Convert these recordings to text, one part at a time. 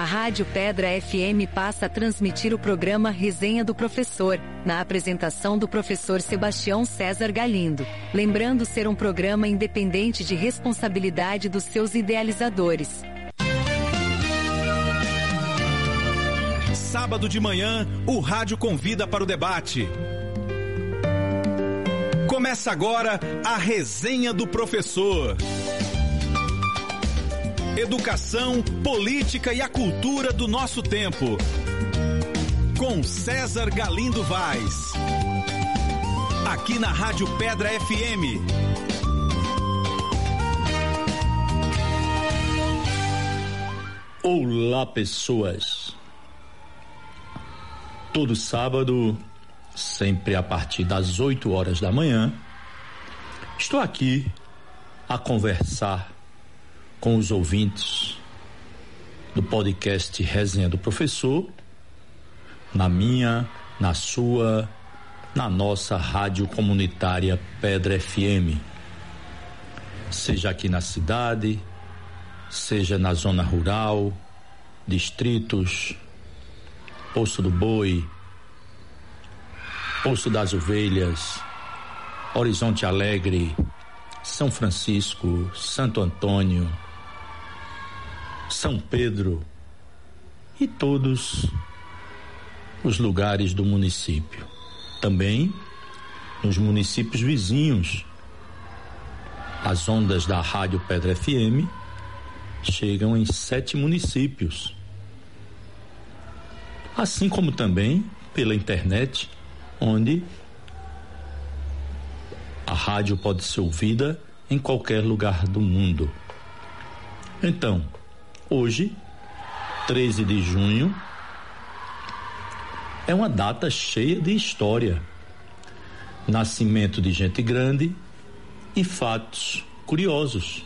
Rádio Pedra FM passa a transmitir o programa Resenha do Professor, na apresentação do professor Sebastião César Galindo, lembrando ser um programa independente de responsabilidade dos seus idealizadores. Sábado de manhã, o rádio convida para o debate. Começa agora a Resenha do Professor. Educação, política e a cultura do nosso tempo. Com César Galindo Vaz. Aqui na Rádio Pedra FM. Olá, pessoas. Todo sábado, sempre a partir das 8 horas da manhã, estou aqui a conversar com os ouvintes do podcast Resenha do Professor, na minha, na sua, na nossa rádio comunitária Pedra FM. Seja aqui na cidade, seja na zona rural, distritos, Poço do Boi, Poço das Ovelhas, Horizonte Alegre, São Francisco, Santo Antônio, São Pedro e todos os lugares do município. Também nos municípios vizinhos. As ondas da Rádio Pedra FM chegam em 7 municípios. Assim como também pela internet, onde a rádio pode ser ouvida em qualquer lugar do mundo. Então, hoje, 13 de junho, é uma data cheia de história, nascimento de gente grande e fatos curiosos.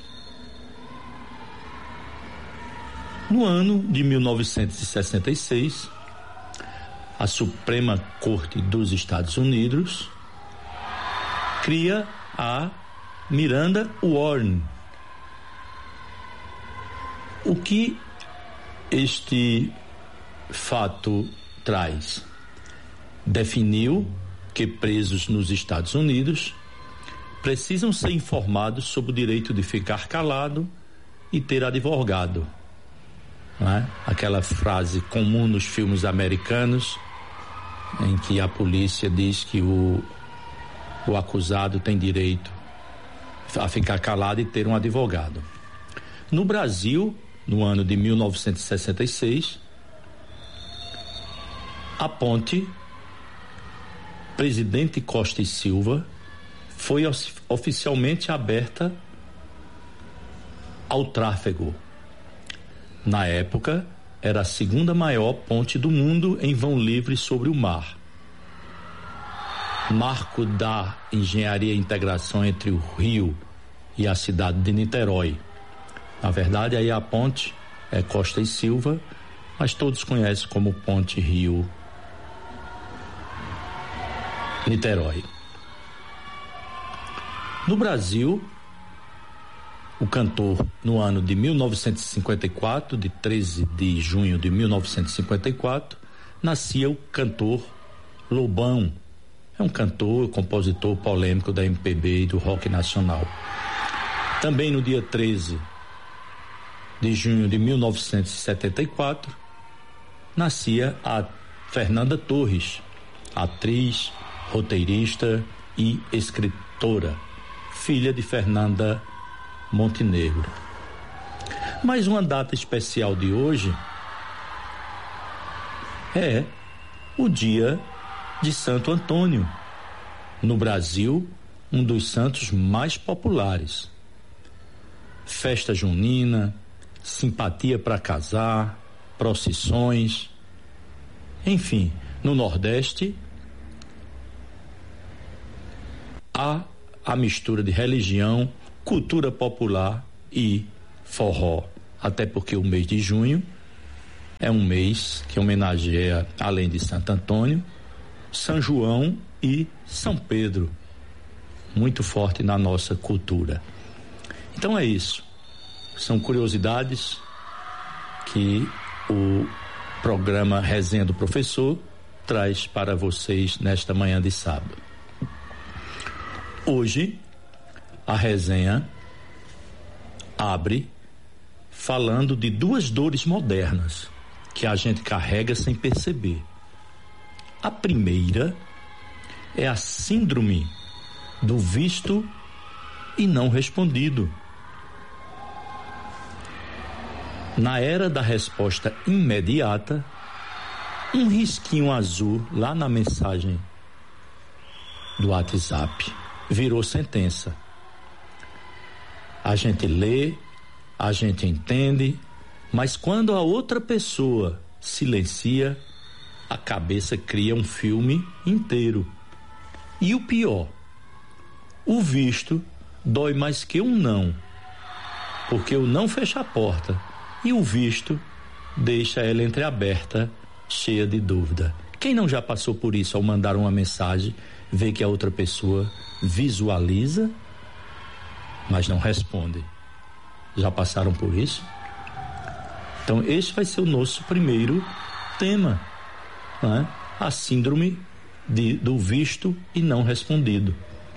No ano de 1966, a Suprema Corte dos Estados Unidos cria a Miranda Warren. O que este fato traz? Definiu que presos nos Estados Unidos precisam ser informados sobre o direito de ficar calado e ter advogado. Não é? Aquela frase comum nos filmes americanos, em que a polícia diz que o acusado tem direito a ficar calado e ter um advogado. No Brasil, no ano de 1966, a ponte Presidente Costa e Silva foi oficialmente aberta ao tráfego. Na época, era a segunda maior ponte do mundo em vão livre sobre o mar. Marco da engenharia e integração entre o Rio e a cidade de Niterói. Na verdade, aí a ponte é Costa e Silva, mas todos conhecem como Ponte Rio Niterói. No Brasil, o cantor, no ano de 1954, de 13 de junho de 1954, nascia o cantor Lobão. É um cantor, compositor polêmico da MPB e do rock nacional. Também no dia 13 de junho de 1974, nascia a Fernanda Torres, atriz, roteirista e escritora, filha de Fernanda Montenegro. Mas uma data especial de hoje é o dia de Santo Antônio. No Brasil, um dos santos mais populares. Festa junina, simpatia para casar, procissões. Enfim, no Nordeste, há a mistura de religião, cultura popular e forró. Até porque o mês de junho é um mês que homenageia, além de Santo Antônio, São João e São Pedro, muito forte na nossa cultura. Então é isso, são curiosidades que o programa Resenha do Professor traz para vocês nesta manhã de sábado. Hoje, a resenha abre falando de duas dores modernas que a gente carrega sem perceber. A primeira é a síndrome do visto e não respondido. Na era da resposta imediata, um risquinho azul lá na mensagem do WhatsApp virou sentença. A gente lê, a gente entende, mas quando a outra pessoa silencia, a cabeça cria um filme inteiro. E o pior, o visto dói mais que um não, porque o não fecha a porta e o visto deixa ela entreaberta, cheia de dúvida. Quem não já passou por isso ao mandar uma mensagem, vê que a outra pessoa visualiza, mas não responde? Já passaram por isso? Então este vai ser o nosso primeiro tema, né? A síndrome do visto e não respondido.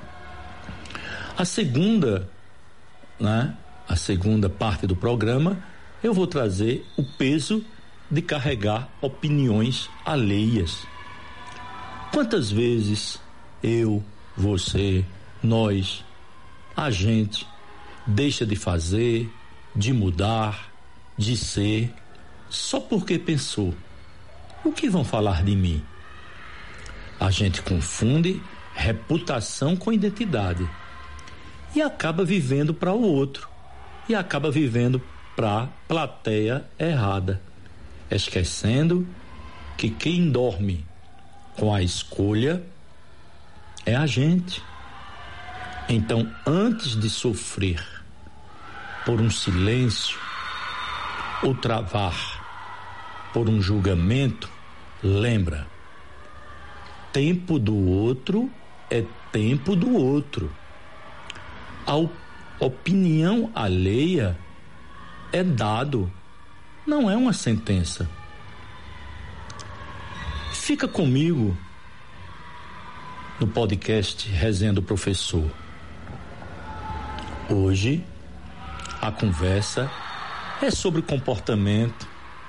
A segunda, né? A segunda parte do programa, eu vou trazer o peso de carregar opiniões alheias. Quantas vezes eu, você, nós, a gente deixa de fazer, de mudar, de ser, só porque pensou: o que vão falar de mim? A gente confunde reputação com identidade e acaba vivendo para o outro, e acaba vivendo para a plateia errada, esquecendo que quem dorme com a escolha é a gente. Então, antes de sofrer por um silêncio ou travar por um julgamento, lembra: tempo do outro é tempo do outro. A opinião alheia é dado, não é uma sentença. Fica comigo no podcast Resenha do Professor. Hoje a conversa é sobre comportamento,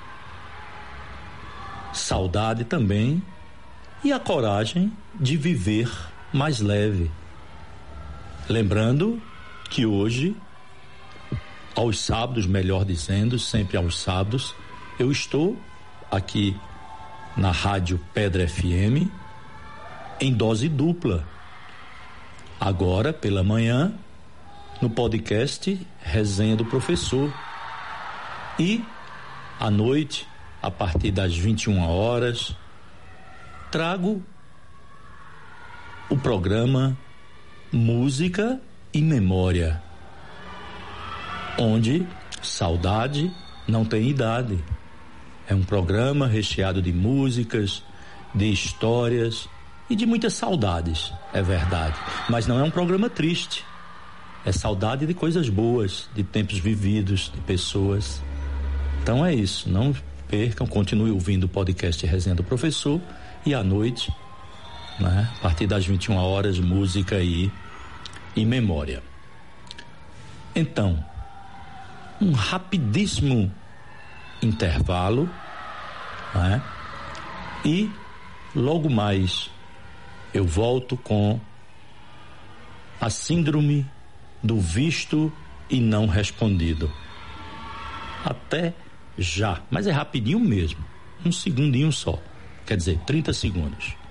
saudade também, e a coragem de viver mais leve. Lembrando que hoje, aos sábados, melhor dizendo, sempre aos sábados, eu estou aqui na Rádio Pedra FM em dose dupla. Agora, pela manhã, no podcast Resenha do Professor. E, à noite, a partir das 21 horas, trago o programa Música e Memória, onde saudade não tem idade. É um programa recheado de músicas, de histórias e de muitas saudades, é verdade. Mas não é um programa triste. É saudade de coisas boas, de tempos vividos, de pessoas. Então é isso, não percam, continue ouvindo o podcast Resenha do Professor, e à noite, né, a partir das 21 horas, música e memória. Então, um rapidíssimo intervalo, né, e logo mais eu volto com a síndrome do visto e não respondido. Até já, mas é rapidinho mesmo, um segundinho só, quer dizer, 30 segundos.